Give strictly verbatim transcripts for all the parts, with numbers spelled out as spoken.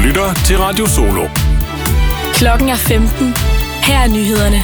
lytter til Radio Solo. Klokken er femten. Her er nyhederne.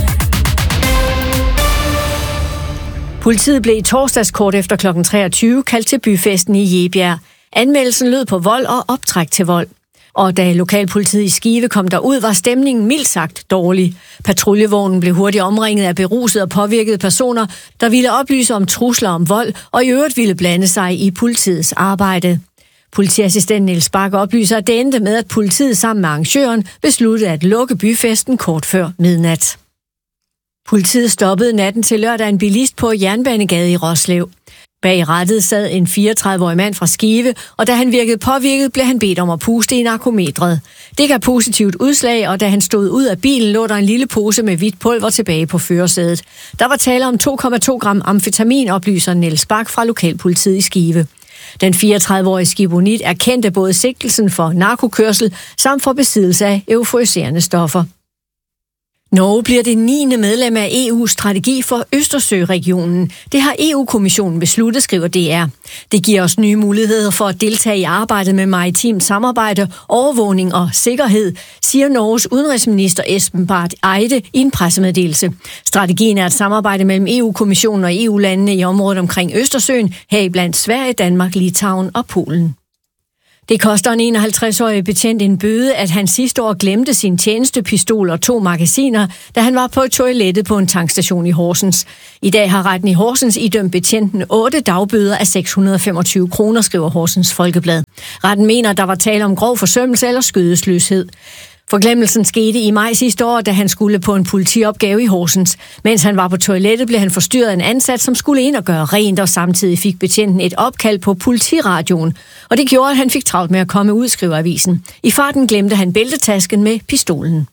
Politiet blev i torsdags kort efter klokken treogtyve kaldt til byfesten i Jebjerg. Anmeldelsen lød på vold og optræk til vold. Og da lokalpolitiet i Skive kom derud, var stemningen mildt sagt dårlig. Patruljevognen blev hurtigt omringet af berusede og påvirkede personer, der ville oplyse om trusler om vold og i øvrigt ville blande sig i politiets arbejde. Politiassistent Niels Bak oplyser, at det endte med, at politiet sammen med arrangøren besluttede at lukke byfesten kort før midnat. Politiet stoppede natten til lørdag en bilist på Jernbanegade i Roslev. Bag rattet sad en fireogtredive-årig mand fra Skive, og da han virkede påvirket, blev han bedt om at puste i narkometret. Det gav positivt udslag, og da han stod ud af bilen, lå der en lille pose med hvidt pulver tilbage på førersædet. Der var tale om to komma to gram amfetamin, oplyser Niels Bak fra lokalpolitiet i Skive. Den fireogtredive-årige skibonit erkendte både sigtelsen for narkokørsel samt for besiddelse af euforiserende stoffer. Norge bliver det niende medlem af E U's strategi for Østersøregionen. Det har E U-kommissionen besluttet, skriver D R. Det giver os nye muligheder for at deltage i arbejdet med maritimt samarbejde, overvågning og sikkerhed, siger Norges udenrigsminister Espen Barth Eide i en pressemeddelelse. Strategien er et samarbejde mellem E U-kommissionen og E U-landene i området omkring Østersøen, heriblandt Sverige, Danmark, Litauen og Polen. Det koster en enoghalvtreds-årig betjent en bøde, at han sidste år glemte sin tjenestepistol og to magasiner, da han var på toilettet på en tankstation i Horsens. I dag har retten i Horsens idømt betjenten otte dagbøder af seks hundrede og femogtyve kroner, skriver Horsens Folkeblad. Retten mener, at der var tale om grov forsømmelse eller skødesløshed. Forglemmelsen skete i maj sidste år, da han skulle på en politiopgave i Horsens. Mens han var på toilettet, blev han forstyrret af en ansat, som skulle ind og gøre rent, og samtidig fik betjenten et opkald på politiradioen. Og det gjorde, at han fik travlt med at komme ud, skriver avisen. I farten glemte han bæltetasken med pistolen.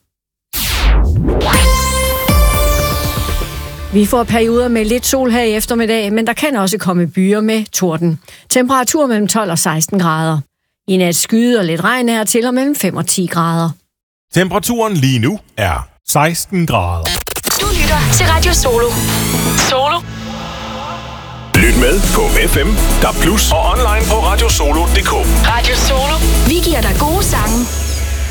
Vi får perioder med lidt sol her i eftermiddag, men der kan også komme byer med torden. Temperatur mellem tolv og seksten grader. I nat skyde og lidt regn her til og mellem fem og ti grader. Temperaturen lige nu er seksten grader. Du lytter til Radio Solo. Solo. Lyt med på F M, D A B plus og online på radiosolo punktum d k. Radio Solo. Vi giver dig gode sange